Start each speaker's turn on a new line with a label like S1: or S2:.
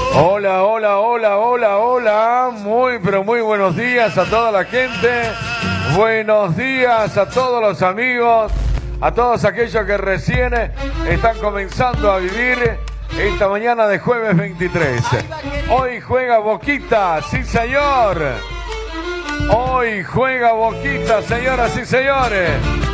S1: Hola, hola, hola, hola, hola. Muy, pero muy buenos días a toda la gente. Buenos días a todos los amigos, a todos aquellos que recién están comenzando a vivir esta mañana de jueves 23. Hoy juega Boquita, sí señor. Hoy juega Boquita, señoras y señores.